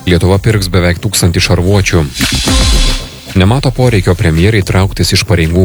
Lietuva pirks beveik 1000 šarvuočių. Nemato poreikio premjerai trauktis iš pareigų.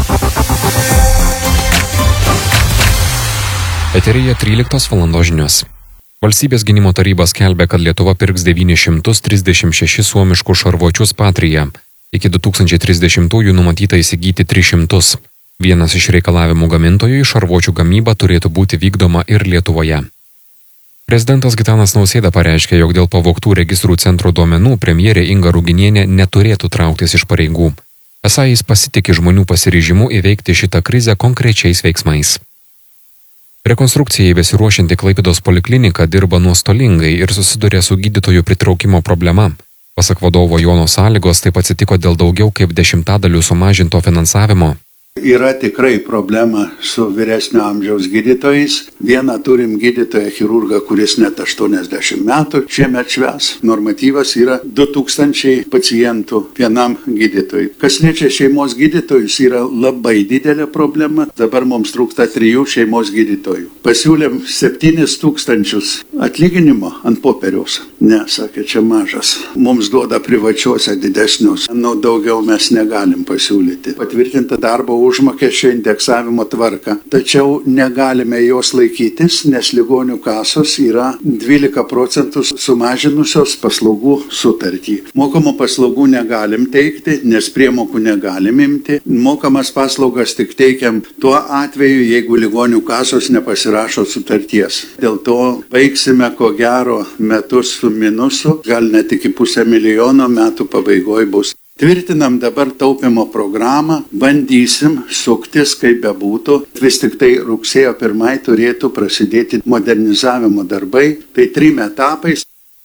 Eteryje 13 valandos žinios. Valstybės gynimo taryba skelbia, kad Lietuva pirks 936 suomiškus šarvuočius Patria. Iki 2030-ųjų numatyta įsigyti 300. Vienas iš reikalavimų gamintojui šarvuočių gamyba turėtų būti vykdoma ir Lietuvoje. Prezidentas Gitanas Nausėda pareiškė, jog dėl pavogtų registrų centro duomenų premjerė Inga Ruginienė neturėtų trauktis iš pareigų. Esą jis pasitikė žmonių pasiryžimu įveikti šitą krizę konkrečiais veiksmais. Rekonstrukcijai besiruošianti Klaipėdos poliklinika dirba nuostolingai ir susiduria su gydytojų pritraukimo problema. Pasak vadovo Jono Sąlygos, taip atsitiko dėl daugiau kaip 10% sumažinto finansavimo. Yra tikrai problema su vyresnio amžiaus gydytojais. Vieną turim gydytoją chirurgą, kuris net 80 metų šiemet švęs. Normatyvas yra 2000 pacientų vienam gydytojui. Kas liečia šeimos gydytojus, yra labai didelė problema. Dabar mums trūksta 3 šeimos gydytojų. Pasiūlėm 7000 atlyginimo ant popieriaus. Ne, sakė, čia mažas. Mums duoda privačiuose didesnius. Daugiau mes negalim pasiūlyti. Patvirtinta darbo užmokesčio indeksavimo tvarka. Tačiau negalime jos laikytis, nes ligonių kasos yra 12% sumažinusios paslaugų sutartį. Mokamų paslaugų negalim teikti, nes priemokų negalim imti. Mokamas paslaugas tik teikiam tuo atveju, jeigu ligonių kasos nepasirašo sutarties. Dėl to baigsime ko gero metus su minusu, gal net iki 500 000 metų pabaigoje bus. Tvirtinam dabar taupimo programą, bandysim suktis, kaip bebūtų. Vis tik tai rugsėjo 1 turėtų prasidėti modernizavimo darbai, tai 3 etapais.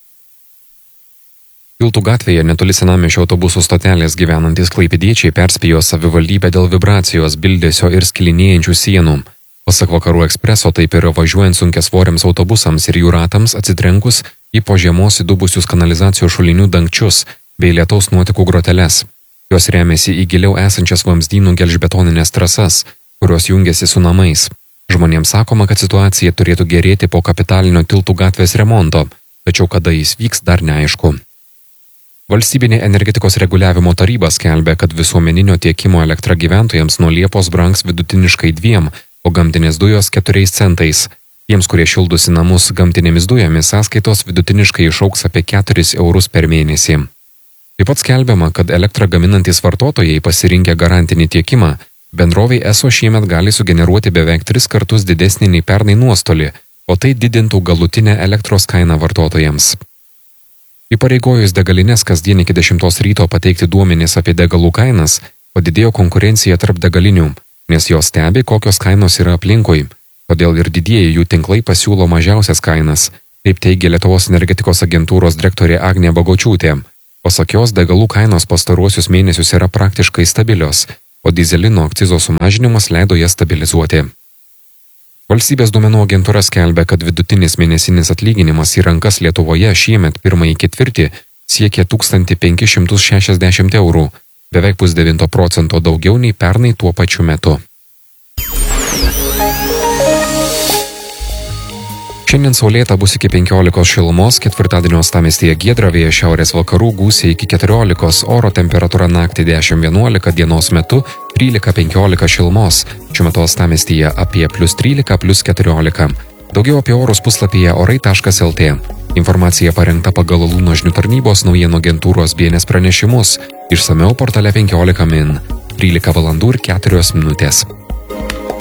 Tiltų gatvėje netoli senamiesčio autobusų stotelės gyvenantys klaipėdiečiai perspėjo savivaldybę dėl vibracijos, bildesio ir skilinėjančių sienų. Pasak Vakarų ekspreso, taip yra važiuojant sunkiasvoriams autobusams ir jų ratams atsitrenkus į po žiemos įdubusius kanalizacijos šulinių dangčius bei lietaus nuotekų groteles. Jos remiasi į giliau esančias vamzdynų gelžbetoninės trasas, kurios jungiasi su namais. Žmonėms sakoma, kad situacija turėtų gerėti po kapitalinio Tiltų gatvės remonto, tačiau kada jis vyks, dar neaišku. Valstybinė energetikos reguliavimo taryba skelbia, kad visuomeninio tiekimo elektra gyventojams nuo Liepos brangs vidutiniškai 2, o gamtinės dujos 4 centais. Tiems, kurie šildosi namus gamtinėmis dujomis, sąskaitos vidutiniškai išaugs apie 4 eurus per mėnesį. Taip pat skelbiama, kad elektrą gaminantys vartotojai pasirinkę garantinį tiekimą, bendrovei ESO šiemet gali sugeneruoti beveik 3 kartus didesnį nei pernai nuostolį, o tai didintų galutinę elektros kainą vartotojams. Įpareigojus degalinės kasdien iki 10 ryto pateikti duomenis apie degalų kainas, padidėjo konkurencija tarp degalinių, nes jos stebi, kokios kainos yra aplinkui. Todėl ir didieji jų tinklai pasiūlo mažiausias kainas, taip teigia Lietuvos energetikos agentūros direktorė Agnė Bagočiūtė. Pasak jos, degalų kainos pastaruosius mėnesius yra praktiškai stabilios, o dyzelino akcizo sumažinimas leido jas stabilizuoti. Valstybės duomenų agentūra skelbia, kad vidutinis mėnesinis atlyginimas į rankas Lietuvoje šiemet 1. ketvirtį siekia 1560 eurų, beveik 0,9% daugiau nei pernai tuo pačiu metu. Šiandien saulėta bus iki 15 šilumos, ketvirtadienio uostamiestyje giedra, vėjas šiaurės vakarų gūsiai iki 14, oro temperatūra naktį 10-11, dienos metu 13-15 šilumos, šiuo metu uostamiestyje apie +13, +14. Daugiau apie orus puslapyje orai.lt. Informacija parengta pagal Luno žinių tarnybos naujienų agentūros BNS pranešimus, išsamiau portale 15 min. 13 valandų ir 4 minutės.